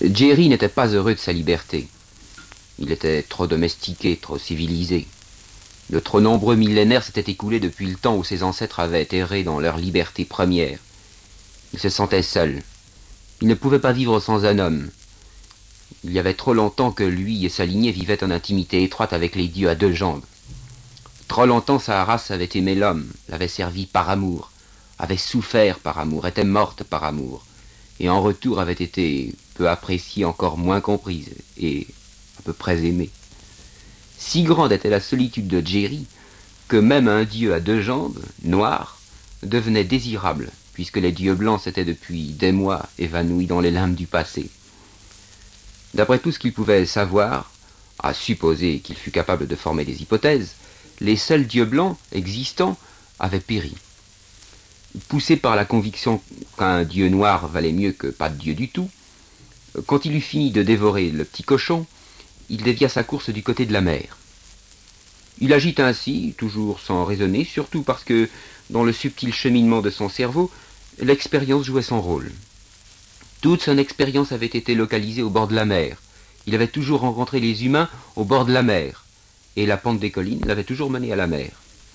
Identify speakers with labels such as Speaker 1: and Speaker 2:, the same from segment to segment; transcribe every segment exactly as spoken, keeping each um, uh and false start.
Speaker 1: Jerry n'était pas heureux de sa liberté. Il était trop domestiqué, trop civilisé. De trop nombreux millénaires s'étaient écoulés depuis le temps où ses ancêtres avaient erré dans leur liberté première. Il se sentait seul. Il ne pouvait pas vivre sans un homme. Il y avait trop longtemps que lui et sa lignée vivaient en intimité étroite avec les dieux à deux jambes. Trop longtemps sa race avait aimé l'homme, l'avait servi par amour, avait souffert par amour, était morte par amour, et en retour avait été peu appréciée, encore moins comprise, et à peu près aimée. Si grande était la solitude de Jerry, que même un dieu à deux jambes, noir, devenait désirable, puisque les dieux blancs s'étaient depuis des mois évanouis dans les limbes du passé. D'après tout ce qu'il pouvait savoir, à supposer qu'il fût capable de former des hypothèses, les seuls dieux blancs existants avaient péri. Poussé par la conviction qu'un dieu noir valait mieux que pas de dieu du tout, quand il eut fini de dévorer le petit cochon, il dévia sa course du côté de la mer. Il agit ainsi, toujours sans raisonner, surtout parce que, dans le subtil cheminement de son cerveau, l'expérience jouait son rôle. Toute son expérience avait été localisée au bord de la mer. Il avait toujours rencontré les humains au bord de la mer, et la pente des collines l'avait toujours mené à la mer.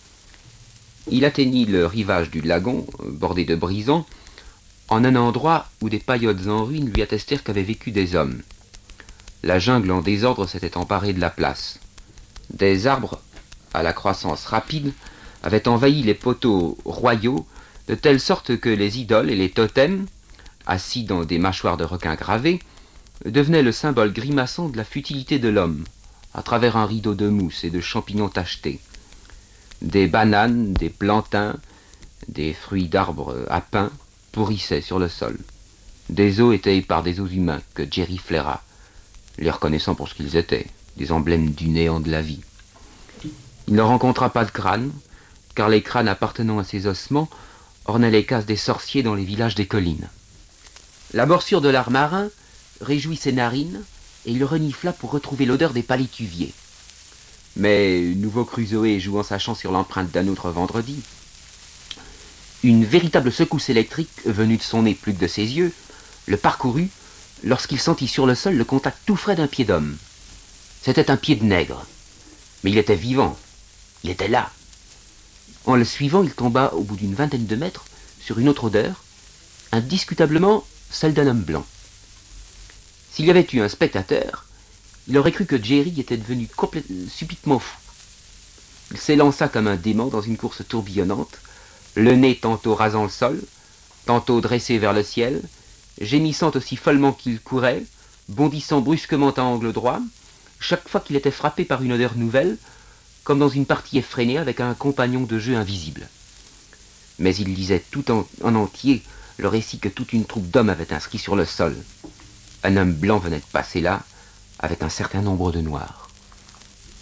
Speaker 1: Il atteignit le rivage du lagon, bordé de brisants, en un endroit où des paillotes en ruine lui attestèrent qu'avaient vécu des hommes. La jungle en désordre s'était emparée de la place. Des arbres, à la croissance rapide, avaient envahi les poteaux royaux, de telle sorte que les idoles et les totems, assis dans des mâchoires de requins gravés, devenaient le symbole grimaçant de la futilité de l'homme, à travers un rideau de mousse et de champignons tachetés. Des bananes, des plantains, des fruits d'arbres à pain pourrissaient sur le sol. Des os étaient par des os humains que Jerry flaira, les reconnaissant pour ce qu'ils étaient, des emblèmes du néant de la vie. Il ne rencontra pas de crâne, car les crânes appartenant à ces ossements ornaient les cases des sorciers dans les villages des collines. La morsure de l'art marin réjouit ses narines, et il renifla pour retrouver l'odeur des palétuviers. Mais nouveau Crusoé jouant sa chance sur l'empreinte d'un autre vendredi, une véritable secousse électrique venue de son nez plus que de ses yeux le parcourut lorsqu'il sentit sur le sol le contact tout frais d'un pied d'homme. C'était un pied de nègre, mais il était vivant, il était là. En le suivant, il tomba au bout d'une vingtaine de mètres sur une autre odeur, indiscutablement celle d'un homme blanc. S'il y avait eu un spectateur, il aurait cru que Jerry était devenu complètement, subitement fou. Il s'élança comme un démon dans une course tourbillonnante, le nez tantôt rasant le sol, tantôt dressé vers le ciel, gémissant aussi follement qu'il courait, bondissant brusquement à angle droit, chaque fois qu'il était frappé par une odeur nouvelle, comme dans une partie effrénée avec un compagnon de jeu invisible. Mais il lisait tout en, en entier le récit que toute une troupe d'hommes avait inscrit sur le sol. Un homme blanc venait de passer là, avec un certain nombre de noirs.